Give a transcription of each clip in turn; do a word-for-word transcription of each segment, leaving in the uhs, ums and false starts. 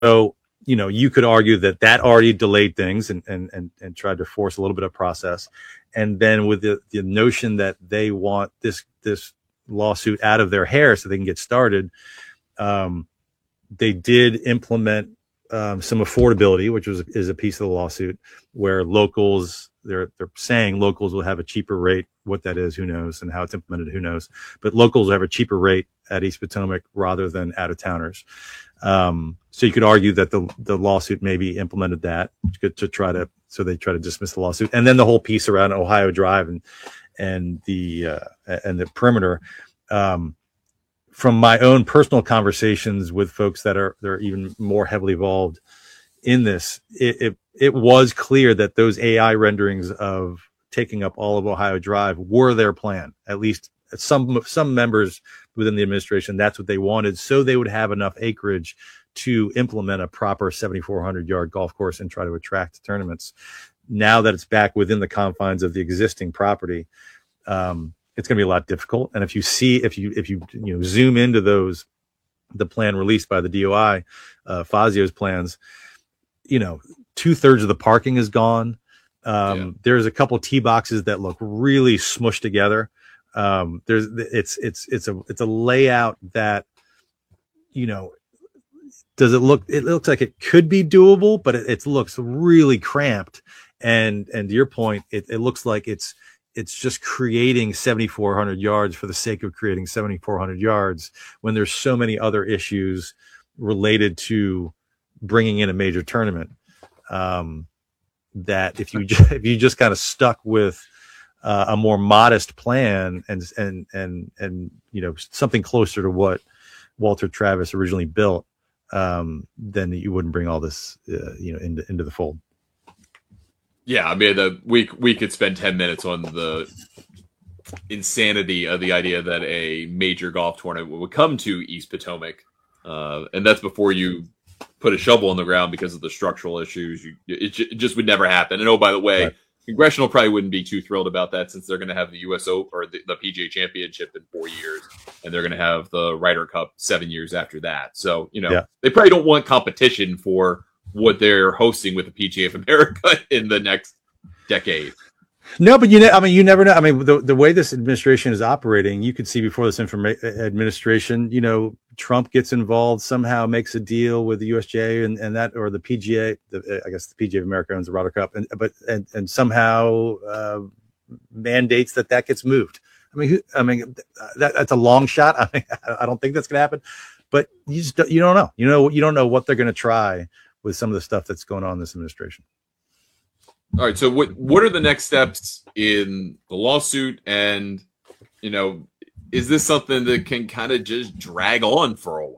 So, you know, you could argue that that already delayed things and, and, and, and tried to force a little bit of process. And then with the, the notion that they want this, this lawsuit out of their hair so they can get started, um, they did implement um, some affordability, which was is a piece of the lawsuit where locals, they're they're saying locals will have a cheaper rate. What that is, who knows, and how it's implemented, who knows. But locals will have a cheaper rate at East Potomac rather than out of towners. Um, so you could argue that the the lawsuit maybe implemented that to, to try to so they try to dismiss the lawsuit, and then the whole piece around Ohio Drive and and the uh, and the perimeter. Um, from my own personal conversations with folks that are they're even more heavily involved in this, it, it it was clear that those A I renderings of taking up all of Ohio Drive were their plan. At least some some members within the administration, that's what they wanted, so they would have enough acreage to implement a proper seventy-four hundred yard golf course and try to attract tournaments. Now that it's back within the confines of the existing property, um, it's going to be a lot difficult. And if you see, if you, if you, you know, zoom into those, the plan released by the D O I, uh, Fazio's plans, you know, two thirds of the parking is gone. Um, yeah. There's a couple tee boxes that look really smushed together. Um, there's, it's, it's, it's a, it's a layout that, you know, does it look, it looks like it could be doable, but it, it looks really cramped. And, and to your point, it, it looks like it's, it's just creating seventy-four hundred yards for the sake of creating seventy-four hundred yards when there's so many other issues related to bringing in a major tournament. Um, that if you, just, if you just kind of stuck with uh, a more modest plan and, and, and, and, you know, something closer to what Walter Travis originally built, um, then you wouldn't bring all this, uh, you know, into, into the fold. Yeah, I mean, the, we we could spend ten minutes on the insanity of the idea that a major golf tournament would come to East Potomac, uh, and that's before you put a shovel in the ground because of the structural issues. You, it, it just would never happen. And oh, by the way, right. Congressional probably wouldn't be too thrilled about that since they're going to have the U S Open or the, the P G A Championship in four years, and they're going to have the Ryder Cup seven years after that. So you know, yeah. They probably don't want competition for what they're hosting with the P G A of America in the next decade. No, but you know, I mean, you never know. I mean, the, the way this administration is operating, you could see before this informa- administration, you know, Trump gets involved, somehow makes a deal with the U S G A and, and that, or the P G A, the, I guess the P G A of America owns the Ryder Cup, and, but, and, and somehow uh, mandates that that gets moved. I mean, who, I mean, that, that's a long shot. I mean, I don't think that's going to happen, but you just, you don't know, you know, you don't know what they're going to try with some of the stuff that's going on in this administration. All right. So what, what are the next steps in the lawsuit? And, you know, is this something that can kind of just drag on for a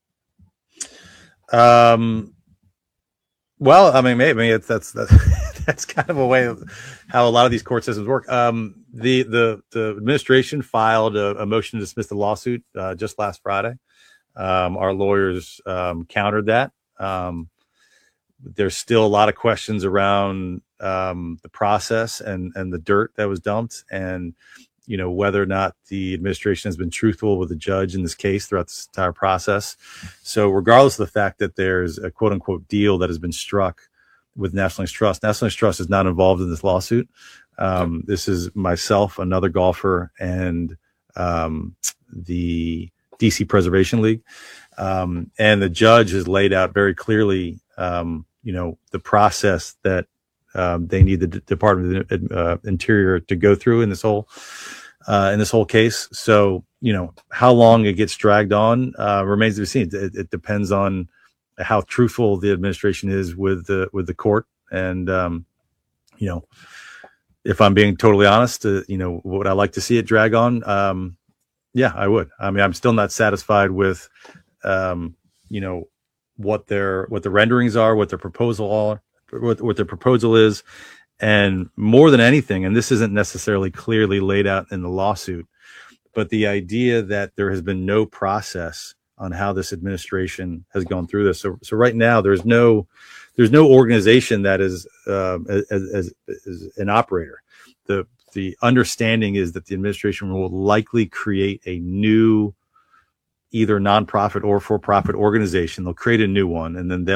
while? Um, well, I mean, maybe it's, that's, that's, that's kind of a way of how a lot of these court systems work. Um, the, the, the administration filed a, a motion to dismiss the lawsuit, uh, just last Friday. Um, our lawyers, um, countered that. Um, There's still a lot of questions around um, the process and, and the dirt that was dumped, and you know whether or not the administration has been truthful with the judge in this case throughout this entire process. So, regardless of the fact that there's a quote unquote deal that has been struck with National Links Trust, National Links Trust is not involved in this lawsuit. Um, this is myself, another golfer, and um, the D C Preservation League, um, and the judge has laid out very clearly. Um, you know, the process that um, they need the D- Department of uh, Interior to go through in this whole uh, in this whole case. So, you know, how long it gets dragged on uh, remains to be seen. It, it depends on how truthful the administration is with the with the court. And um, you know, if I'm being totally honest, uh, you know, would I like to see it drag on? Um, yeah, I would. I mean, I'm still not satisfied with, um, you know. what their what the renderings are, what their proposal are, what, what their proposal is, and more than anything, and this isn't necessarily clearly laid out in the lawsuit, but the idea that there has been no process on how this administration has gone through this. So, so right now, there's no there's no organization that is uh, as, as, as an operator. The the understanding is that the administration will likely create a new either nonprofit or for-profit organization. They'll create a new one, and then they'll